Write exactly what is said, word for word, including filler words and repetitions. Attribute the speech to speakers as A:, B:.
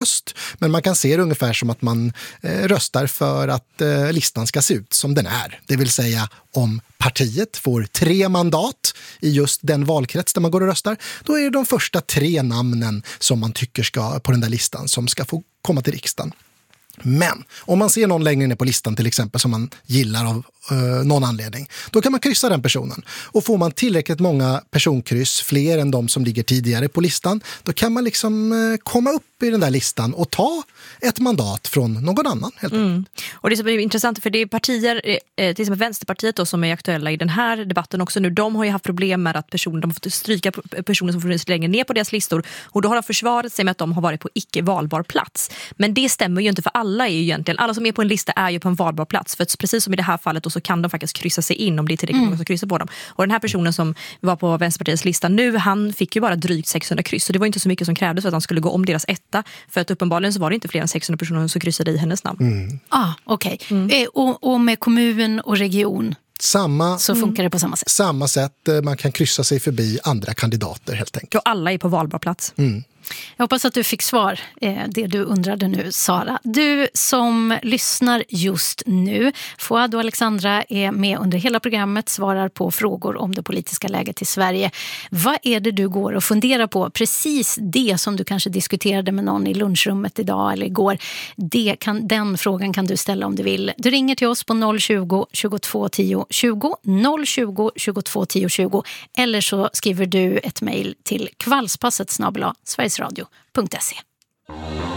A: röst, men man kan se det ungefär som att man eh, röstar för att eh, listan ska se ut som den är. Det vill säga, om partiet får tre mandat i just den valkrets där man går och röstar, då är det de första tre namnen som man tycker ska på den där listan som ska få komma till riksdagen. Men om man ser någon längre ner på listan till exempel som man gillar av eh, någon anledning, då kan man kryssa den personen. Och får man tillräckligt många personkryss, fler än de som ligger tidigare på listan, då kan man liksom eh, komma upp i den där listan och ta ett mandat från någon annan helt enkelt.
B: Mm. Och det som är intressant, för det är partier, eh, till exempel Vänsterpartiet då, som är aktuella i den här debatten också nu, de har ju haft problem med att personer, de har fått stryka personer som funnits längre ner på deras listor, och då har de försvarat sig med att de har varit på icke valbar plats. Men det stämmer ju inte, för alla är ju egentligen, alla som är på en lista är ju på en valbar plats, för att precis som i det här fallet då, så kan de faktiskt kryssa sig in om det är tillräckligt många som kryssar på dem. Och den här personen som var på Vänsterpartiets lista nu, han fick ju bara drygt sexhundra kryss, så det var inte så mycket som krävdes för att han skulle gå om deras etta, för att uppenbarligen så var det inte fler än sexhundra personer som kryssade i hennes namn.
A: Mm.
C: Ah, okej. Okay. Mm. Eh, och, och med kommun och region
A: samma,
C: så funkar det på samma sätt.
A: Samma sätt, man kan kryssa sig förbi andra kandidater helt enkelt.
B: Och alla är på valbar plats.
A: Mm.
C: Jag hoppas att du fick svar, eh, det du undrade nu, Sara. Du som lyssnar just nu, Fouad och Alexandra är med under hela programmet, svarar på frågor om det politiska läget i Sverige. Vad är det du går och funderar på? Precis det som du kanske diskuterade med någon i lunchrummet idag eller igår. Det kan, den frågan kan du ställa om du vill. Du ringer till oss på noll tjugo, tjugotvå tio tjugo, noll tjugo, tjugotvå tio tjugo, eller så skriver du ett mejl till kvällspasset snabel-a sverigesradio punkt se.